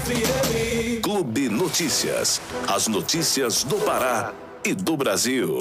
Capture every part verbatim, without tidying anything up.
F M. Clube Notícias. As notícias do Pará e do Brasil.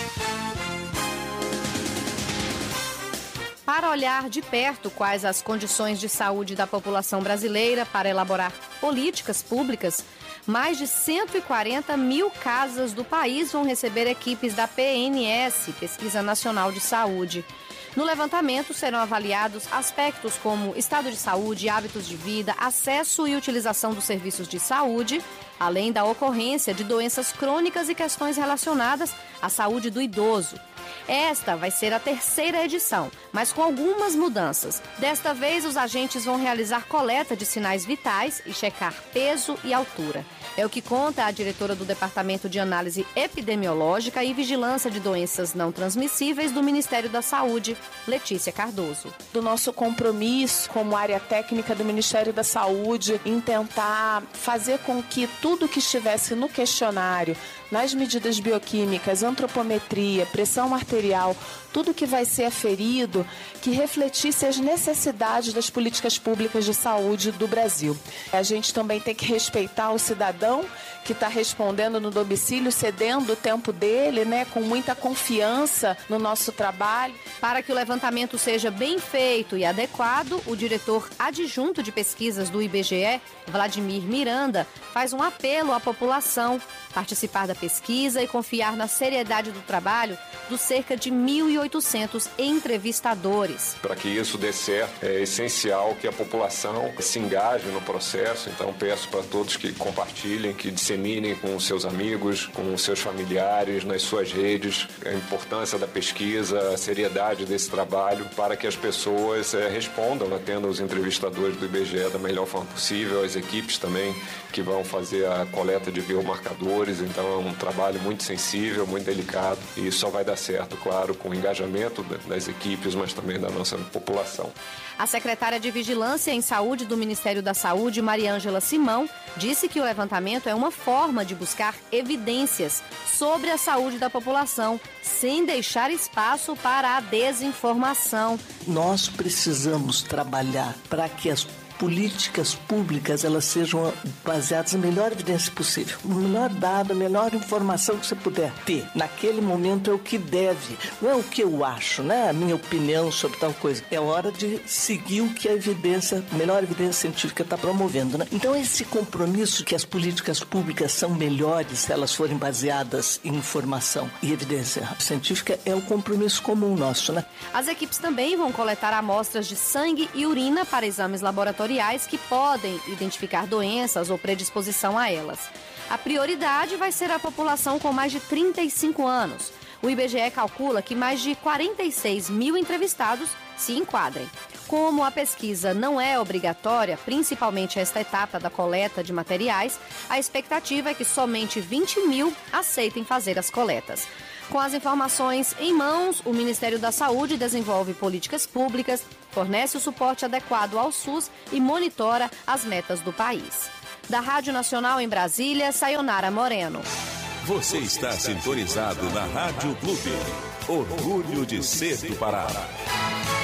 Para olhar de perto quais as condições de saúde da população brasileira para elaborar políticas públicas, mais de cento e quarenta mil casas do país vão receber equipes da P N S, Pesquisa Nacional de Saúde. No levantamento serão avaliados aspectos como estado de saúde, hábitos de vida, acesso e utilização dos serviços de saúde, além da ocorrência de doenças crônicas e questões relacionadas à saúde do idoso. Esta vai ser a terceira edição, mas com algumas mudanças. Desta vez, os agentes vão realizar coleta de sinais vitais e checar peso e altura. É o que conta a diretora do Departamento de Análise Epidemiológica e Vigilância de Doenças Não Transmissíveis do Ministério da Saúde, Letícia Cardoso. Do nosso compromisso como área técnica do Ministério da Saúde em tentar fazer com que tudo que estivesse no questionário, nas medidas bioquímicas, antropometria, pressão arterial, tudo que vai ser aferido, que refletisse as necessidades das políticas públicas de saúde do Brasil. A gente também tem que respeitar o cidadão que está respondendo no domicílio, cedendo o tempo dele, né, com muita confiança no nosso trabalho. Para que o levantamento seja bem feito e adequado, o diretor adjunto de pesquisas do I B G E, Vladimir Miranda, faz um apelo à população participar da pesquisa e confiar na seriedade do trabalho dos cerca de mil e oitocentos entrevistadores. Para que isso dê certo, é essencial que a população se engaje no processo, então peço para todos que compartilhem, que disseminem com os seus amigos, com os seus familiares, nas suas redes, a importância da pesquisa, a seriedade desse trabalho, para que as pessoas é, respondam, né, tendo os entrevistadores do I B G E da melhor forma possível, as equipes também que vão fazer a coleta de biomarcadores. Então é um trabalho muito sensível, muito delicado e só vai dar certo, claro, com o engajamento das equipes, mas também da nossa população. A secretária de Vigilância em Saúde do Ministério da Saúde, Mariângela Simão, disse que o levantamento é uma forma de buscar evidências sobre a saúde da população, sem deixar espaço para a desinformação. Nós precisamos trabalhar para que as políticas públicas elas sejam baseadas na melhor evidência possível. O menor dado, a menor informação que você puder ter naquele momento é o que deve, não é o que eu acho, né? A minha opinião sobre tal coisa. É hora de seguir o que a evidência, a melhor evidência científica está promovendo, né? Então esse compromisso que as políticas públicas são melhores se elas forem baseadas em informação e evidência científica é o compromisso comum nosso, né? As equipes também vão coletar amostras de sangue e urina para exames laboratoriais que podem identificar doenças ou predisposição a elas. A prioridade vai ser a população com mais de trinta e cinco anos. O I B G E calcula que mais de quarenta e seis mil entrevistados se enquadrem. Como a pesquisa não é obrigatória, principalmente esta etapa da coleta de materiais, a expectativa é que somente vinte mil aceitem fazer as coletas. Com as informações em mãos, o Ministério da Saúde desenvolve políticas públicas, fornece o suporte adequado ao SUS e monitora as metas do país. Da Rádio Nacional em Brasília, Sayonara Moreno. Você está sintonizado na Rádio Clube. Orgulho de ser do Pará.